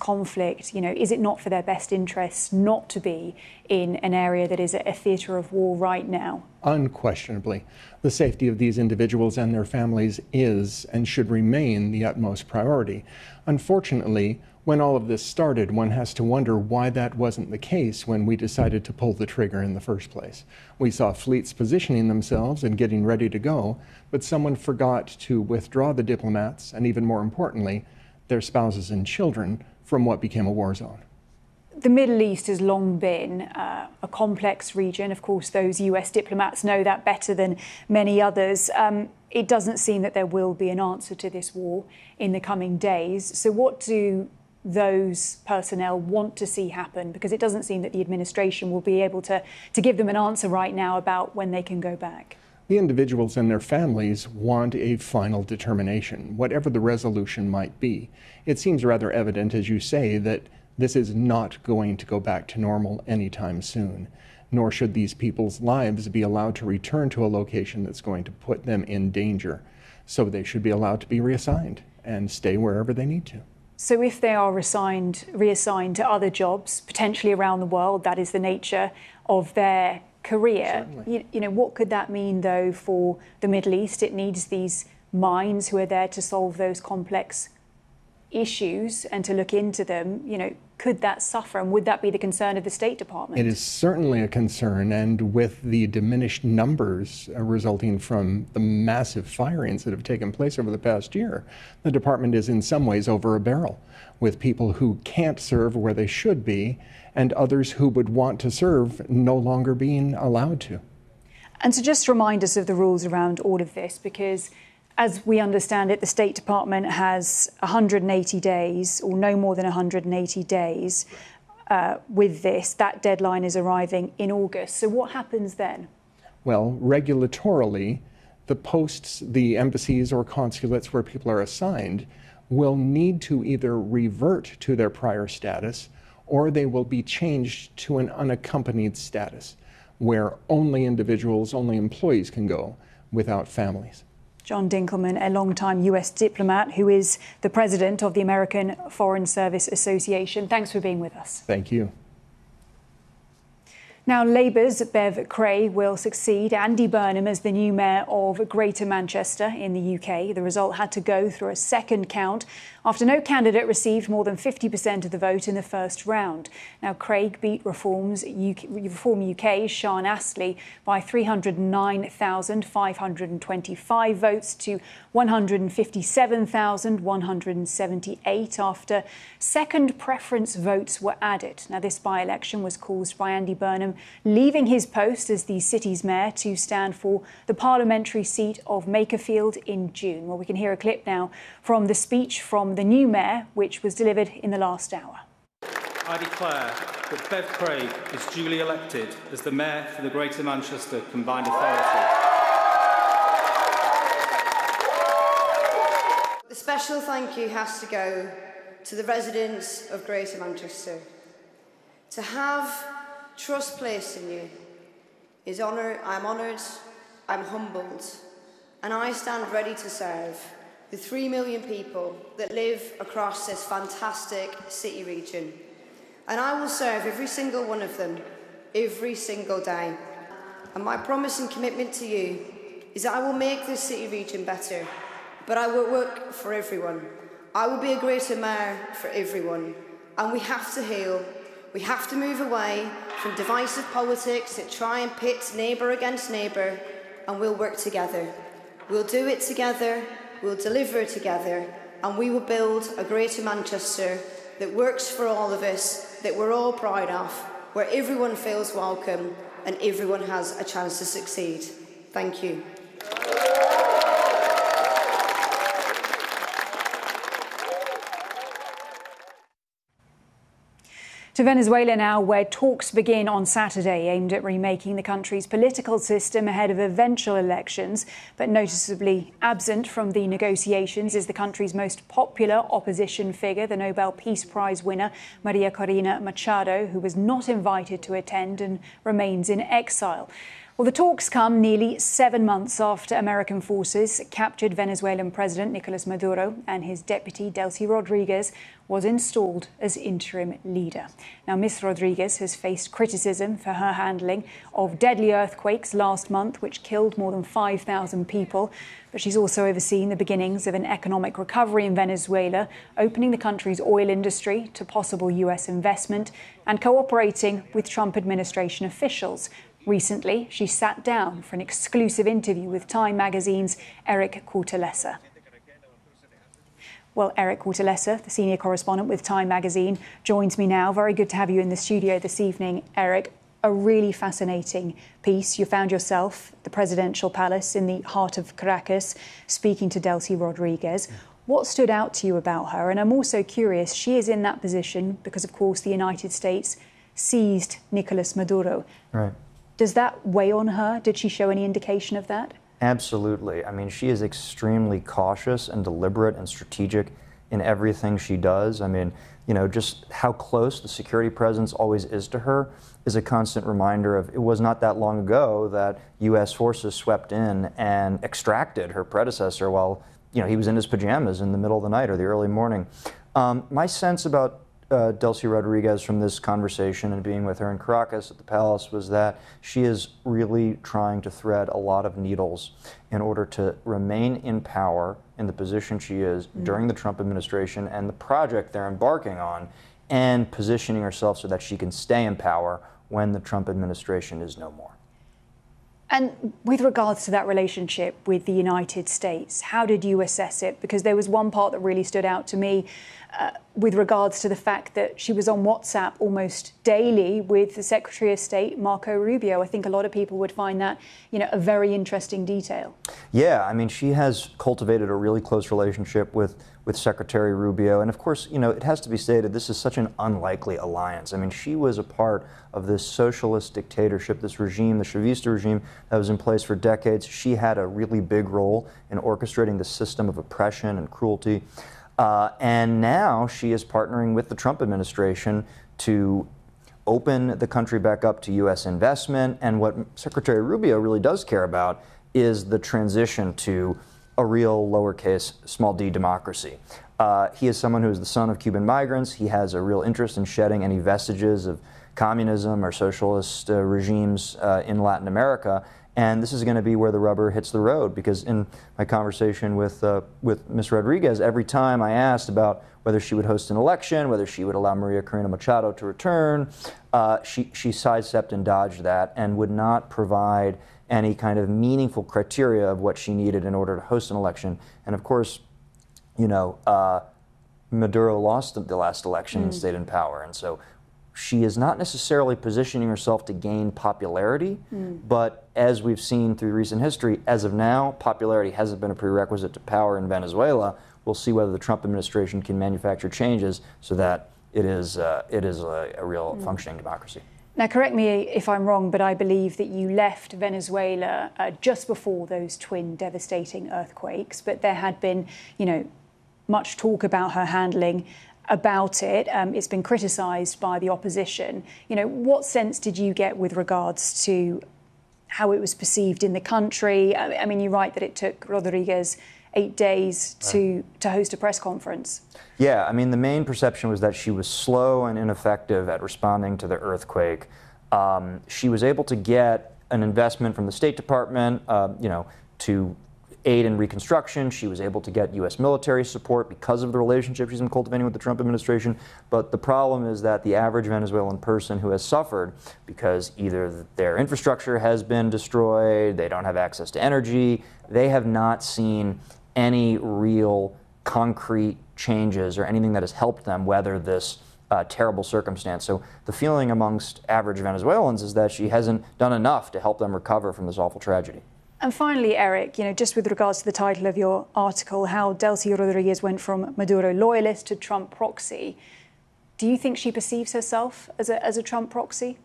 conflict? You know, is it not for their best interests not to be in an area that is a theatre of war right now? Unquestionably, the safety of these individuals and their families is and should remain the utmost priority. Unfortunately, when all of this started, one has to wonder why that wasn't the case when we decided to pull the trigger in the first place. We saw fleets positioning themselves and getting ready to go, but someone forgot to withdraw the diplomats and, even more importantly, their spouses and children from what became a war zone. The Middle East has long been a complex region. Of course, those US diplomats know that better than many others. It doesn't seem that there will be an answer to this war in the coming days. So what do those personnel want to see happen? Because it doesn't seem that the administration will be able to give them an answer right now about when they can go back. The individuals and their families want a final determination, whatever the resolution might be. It seems rather evident, as you say, that this is not going to go back to normal anytime soon, nor should these people's lives be allowed to return to a location that's going to put them in danger. So they should be allowed to be reassigned and stay wherever they need to. So if they are reassigned to other jobs, potentially around the world, that is the nature of their career. You know, what could that mean, though, for the Middle East? It needs these minds who are there to solve those complex issues and to look into them. You know, could that suffer, and would that be the concern of the State Department? It is certainly a concern, and with the diminished numbers resulting from the massive firings that have taken place over the past year, the department is in some ways over a barrel, with people who can't serve where they should be and others who would want to serve no longer being allowed to. And so just remind us of the rules around all of this, because as we understand it, the State Department has 180 days, or no more than 180 days with this. That deadline is arriving in August. So what happens then? Well, regulatorily, the posts, the embassies or consulates where people are assigned will need to either revert to their prior status, or they will be changed to an unaccompanied status, where only individuals, only employees can go without families. John Dinkelman, a longtime US diplomat who is the president of the American Foreign Service Association. Thanks for being with us. Thank you. Now, Labour's Bev Craig will succeed Andy Burnham as the new mayor of Greater Manchester in the UK. The result had to go through a second count after no candidate received more than 50% of the vote in the first round. Now, Craig beat Reform UK's Sean Astley by 309,525 votes to 157,178 after second preference votes were added. Now, this by-election was caused by Andy Burnham leaving his post as the city's mayor to stand for the parliamentary seat of Makerfield in June. Well, we can hear a clip now from the speech from the new mayor, which was delivered in the last hour. I declare that Bev Craig is duly elected as the mayor for the Greater Manchester Combined Authority. The special thank you has to go to the residents of Greater Manchester. To have trust placed in you is honour. I'm honoured, I'm humbled, and I stand ready to serve the 3 million people that live across this fantastic city region. And I will serve every single one of them, every single day. And my promise and commitment to you is that I will make this city region better, but I will work for everyone. I will be a greater mayor for everyone. And we have to heal. We have to move away from divisive politics that try and pit neighbour against neighbour, and we'll work together. We'll do it together, we'll deliver together, and we will build a Greater Manchester that works for all of us, that we're all proud of, where everyone feels welcome and everyone has a chance to succeed. Thank you. To Venezuela now, where talks begin on Saturday aimed at remaking the country's political system ahead of eventual elections. But noticeably absent from the negotiations is the country's most popular opposition figure, the Nobel Peace Prize winner, Maria Corina Machado, who was not invited to attend and remains in exile. Well, the talks come nearly 7 months after American forces captured Venezuelan President Nicolas Maduro, and his deputy, Delcy Rodriguez, was installed as interim leader. Now, Ms. Rodriguez has faced criticism for her handling of deadly earthquakes last month, which killed more than 5,000 people. But she's also overseen the beginnings of an economic recovery in Venezuela, opening the country's oil industry to possible US investment and cooperating with Trump administration officials. Recently, she sat down for an exclusive interview with Time magazine's Eric Cortellessa. Well, Eric Cortellessa, the senior correspondent with Time magazine, joins me now. Very good to have you in the studio this evening, Eric. A really fascinating piece. You found yourself at the presidential palace in the heart of Caracas, speaking to Delcy Rodriguez. What stood out to you about her? And I'm also curious, she is in that position because, of course, the United States seized Nicolas Maduro. Right. Does that weigh on her? Did she show any indication of that? Absolutely. I mean, she is extremely cautious and deliberate and strategic in everything she does. I mean, you know, just how close the security presence always is to her is a constant reminder of it was not that long ago that U.S. forces swept in and extracted her predecessor while, you know, he was in his pajamas in the middle of the night or the early morning. My sense about Delcy Rodriguez from this conversation and being with her in Caracas at the palace was that she is really trying to thread a lot of needles in order to remain in power in the position she is during the Trump administration and the project they're embarking on, and positioning herself so that she can stay in power when the Trump administration is no more. And with regards to that relationship with the United States, how did you assess it? Because there was one part that really stood out to me with regards to the fact that she was on WhatsApp almost daily with the Secretary of State, Marco Rubio. I think a lot of people would find that, you know, a very interesting detail. Yeah, I mean, she has cultivated a really close relationship with Secretary Rubio. And of course, you know, it has to be stated, this is such an unlikely alliance. I mean, she was a part of this socialist dictatorship, this regime, the Chavista regime that was in place for decades. She had a really big role in orchestrating the system of oppression and cruelty. And now she is partnering with the Trump administration to open the country back up to U.S. investment. And what Secretary Rubio really does care about is the transition to a real lowercase small d democracy. He is someone who is the son of Cuban migrants. He has a real interest in shedding any vestiges of communism or socialist regimes in Latin America. And this is going to be where the rubber hits the road, because in my conversation with Ms. Rodriguez, every time I asked about whether she would host an election, whether she would allow Maria Corina Machado to return, she sidestepped and dodged that and would not provide any kind of meaningful criteria of what she needed in order to host an election. And of course, you know, Maduro lost the last election and stayed in power. And so she is not necessarily positioning herself to gain popularity, but as we've seen through recent history, as of now, popularity hasn't been a prerequisite to power in Venezuela. We'll see whether the Trump administration can manufacture changes so that it is a real functioning democracy. Now, correct me if I'm wrong, but I believe that you left Venezuela just before those twin devastating earthquakes. But there had been, you know, much talk about her handling about it. It's been criticised by the opposition. You know, what sense did you get with regards to how it was perceived in the country? I mean, you write that it took Rodriguez 8 days to host a press conference. Yeah, I mean, the main perception was that she was slow and ineffective at responding to the earthquake. She was able to get an investment from the State Department, you know, to aid in reconstruction. She was able to get U.S. military support because of the relationship she's been cultivating with the Trump administration. But the problem is that the average Venezuelan person who has suffered because either their infrastructure has been destroyed, they don't have access to energy, they have not seen any real concrete changes or anything that has helped them weather this terrible circumstance. So the feeling amongst average Venezuelans is that she hasn't done enough to help them recover from this awful tragedy. And finally, Eric, you know, just with regards to the title of your article, how Delcy Rodriguez went from Maduro loyalist to Trump proxy, do you think she perceives herself as a Trump proxy?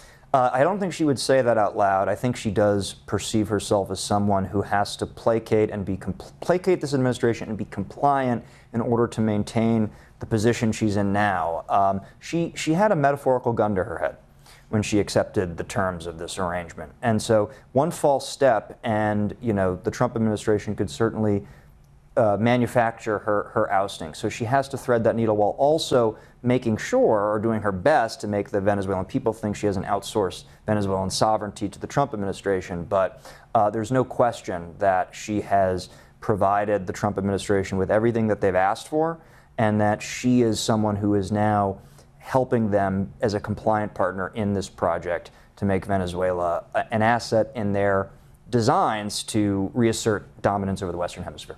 I don't think she would say that out loud. I think she does perceive herself as someone who has to placate this administration and be compliant in order to maintain the position she's in now. She had a metaphorical gun to her head when she accepted the terms of this arrangement. And so one false step and, the Trump administration could certainly manufacture her ousting. So she has to thread that needle while also making sure, or doing her best to make the Venezuelan people think she hasn't outsourced Venezuelan sovereignty to the Trump administration. But there's no question that she has provided the Trump administration with everything that they've asked for, and that she is someone who is now helping them as a compliant partner in this project to make Venezuela an asset in their designs to reassert dominance over the Western Hemisphere.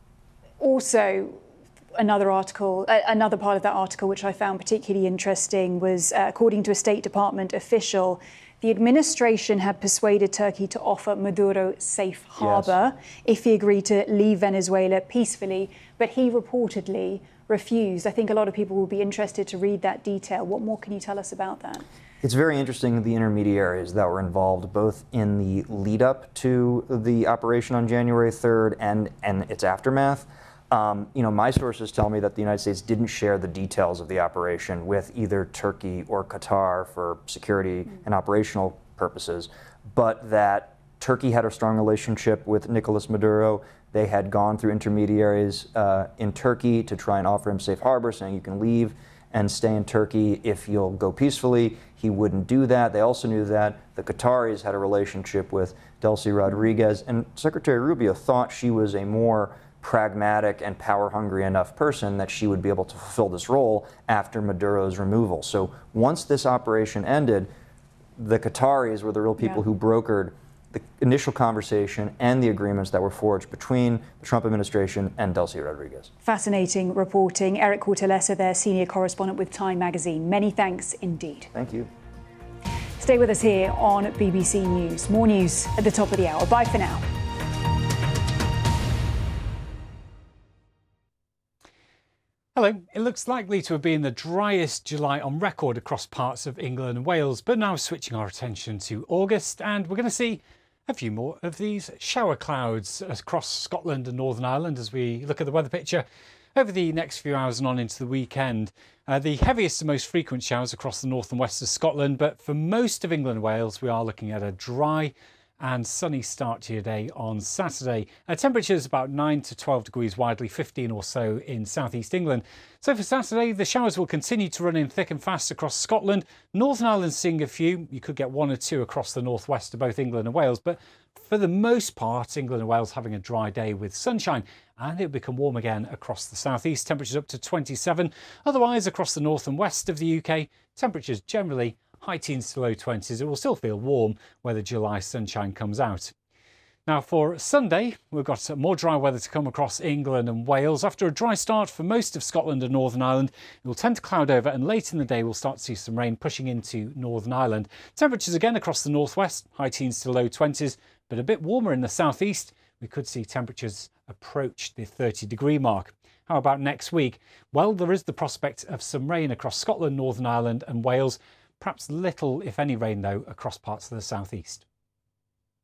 Also, another part of that article which I found particularly interesting was, according to a State Department official, the administration had persuaded Turkey to offer Maduro safe harbor if he agreed to leave Venezuela peacefully, but he reportedly refused. I think a lot of people will be interested to read that detail. What more can you tell us about that? It's very interesting, the intermediaries that were involved both in the lead up to the operation on January 3rd and its aftermath. My sources tell me that the United States didn't share the details of the operation with either Turkey or Qatar for security and operational purposes, but that Turkey had a strong relationship with Nicolas Maduro. They had gone through intermediaries in Turkey to try and offer him safe harbor, saying you can leave and stay in Turkey if you'll go peacefully. He wouldn't do that. They also knew that the Qataris had a relationship with Delcy Rodriguez, and Secretary Rubio thought she was a more pragmatic and power-hungry enough person that she would be able to fulfill this role after Maduro's removal. So once this operation ended, the Qataris were the real people who brokered the initial conversation and the agreements that were forged between the Trump administration and Delcy Rodriguez. Fascinating reporting. Eric Cortellessa there, senior correspondent with Time magazine. Many thanks indeed. Thank you. Stay with us here on BBC News. More news at the top of the hour. Bye for now. Hello. It looks likely to have been the driest July on record across parts of England and Wales, but now switching our attention to August, and we're going to see a few more of these shower clouds across Scotland and Northern Ireland as we look at the weather picture over the next few hours and on into the weekend. The heaviest and most frequent showers across the north and west of Scotland, but for most of England and Wales we are looking at a dry and sunny start to your day on Saturday. Temperatures about 9 to 12 degrees widely, 15 or so in southeast England. So for Saturday, the showers will continue to run in thick and fast across Scotland. Northern Ireland seeing a few. You could get one or two across the northwest of both England and Wales, but for the most part, England and Wales having a dry day with sunshine, and it'll become warm again across the southeast. Temperatures up to 27. Otherwise, across the north and west of the UK, temperatures generally high teens to low 20s. It will still feel warm where the July sunshine comes out. Now for Sunday, we've got more dry weather to come across England and Wales. After a dry start for most of Scotland and Northern Ireland, it will tend to cloud over, and late in the day we'll start to see some rain pushing into Northern Ireland. Temperatures again across the northwest, high teens to low 20s, but a bit warmer in the southeast. We could see temperatures approach the 30-degree mark. How about next week? Well, there is the prospect of some rain across Scotland, Northern Ireland and Wales. Perhaps little, if any, rain, though, across parts of the southeast.